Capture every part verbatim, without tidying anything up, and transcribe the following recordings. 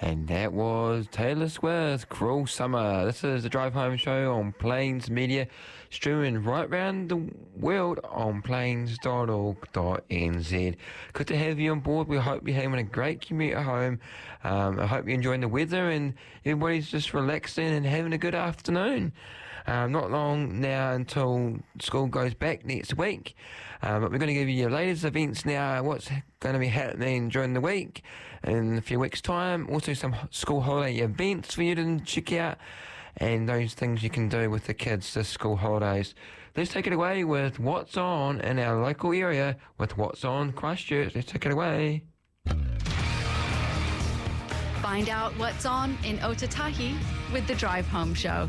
And that was Taylor Swift, Cruel Summer. This is the Drive Home Show on Plains Media, streaming right round the world on plains dot org dot n z. Good to have you on board. We hope you're having a great commute at home. Um, I hope you're enjoying the weather and everybody's just relaxing and having a good afternoon. Um, not long now until school goes back next week. Um, but we're going to give you your latest events now, what's going to be happening during the week in a few weeks' time. Also some school holiday events for you to check out and those things you can do with the kids this school holidays. Let's take it away with what's on in our local area with what's on Christchurch. Let's take it away. Find out what's on in Otatahi with the Drive Home Show.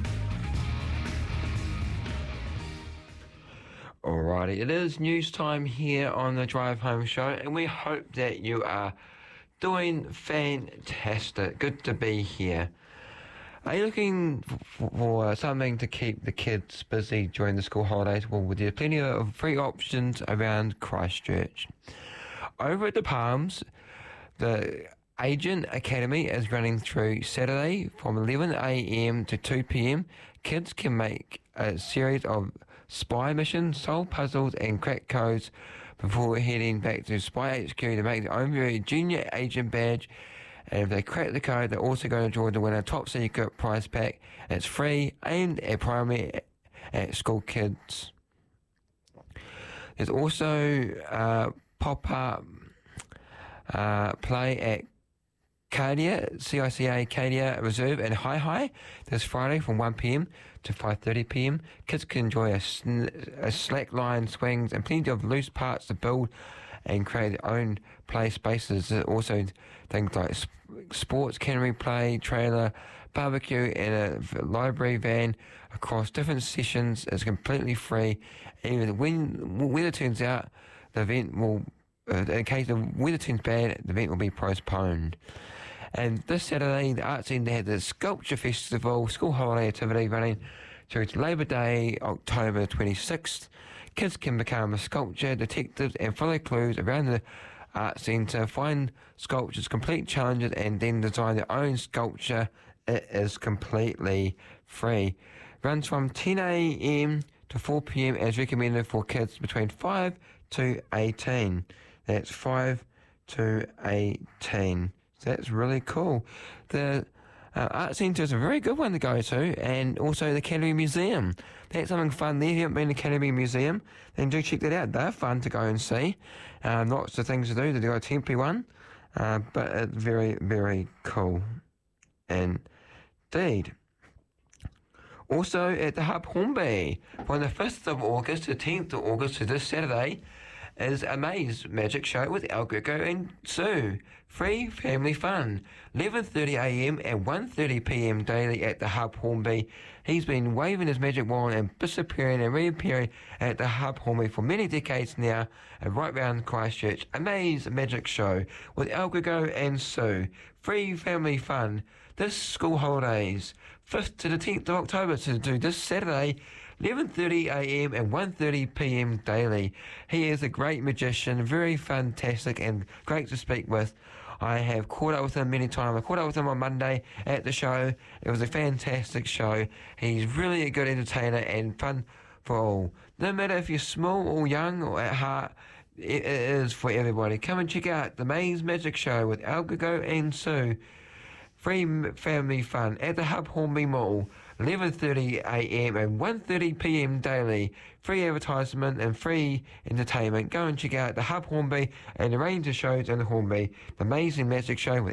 Alrighty, it is news time here on the Drive Home Show, and we hope that you are doing fantastic. Good to be here. Are you looking for something to keep the kids busy during the school holidays? Well, there's plenty of free options around Christchurch. Over at the Palms, the Agent Academy is running through Saturday from eleven a.m. to two p.m. Kids can make a series of spy missions, solve puzzles and crack codes before heading back to Spy H Q to make their own very junior agent badge. And if they crack the code, they're also going to draw to win a top secret prize pack. It's free, aimed at primary at school kids. There's also uh, pop-up uh, play at Cadia, C I C A Cadia Reserve and Hi Hi this Friday from one p.m. to five thirty p.m. Kids can enjoy a, sn- a slack line, swings and plenty of loose parts to build and create their own play spaces. There's also things like sp- sports, cannery play, trailer, barbecue and a library van across different sessions. It's completely free. Even when the weather turns out, the event will, uh, in case the weather turns bad, the event will be postponed. And this Saturday, the Arts Centre had the Sculpture Festival, school holiday activity running through to Labour Day, October twenty-sixth. Kids can become a sculpture detectives and follow clues around the Arts Centre, find sculptures, complete challenges, and then design their own sculpture. It is completely free. Runs from ten a.m. to four p.m. as recommended for kids between five to eighteen. That's five to eighteen. So that's really cool. The uh, Art Centre is a very good one to go to, and also the Canterbury Museum. That's something fun there. If you haven't been to Canterbury Museum, then do check that out. They're fun to go and see. Um, lots of things to do. They've got a temporary one, uh, but it's very, very cool. Indeed. Also at the Hub Hornby, from the fifth of August to the tenth of August to this Saturday, is a maze magic show with El Greco and Sue. Free family fun. eleven thirty a.m. and one thirty p.m. daily at the Hub Hornby. He's been waving his magic wand and disappearing and reappearing at the Hub Hornby for many decades now, and right round Christchurch. A maze magic show with El Greco and Sue. Free family fun. This school holidays, fifth to the tenth of October, to do this Saturday, eleven thirty a.m. and one thirty p.m. daily. He is a great magician, very fantastic and great to speak with. I have caught up with him many times. I caught up with him on Monday at the show. It was a fantastic show. He's really a good entertainer and fun for all. No matter if you're small or young or at heart, it is for everybody. Come and check out the Maze Magic Show with El Greco and Sue. Free family fun at the Hub Hornby Mall, eleven thirty a.m. and one thirty p.m. daily. Free advertisement and free entertainment. Go and check out the Hub Hornby and a range of shows in the Hornby. The Amazing Magic Show with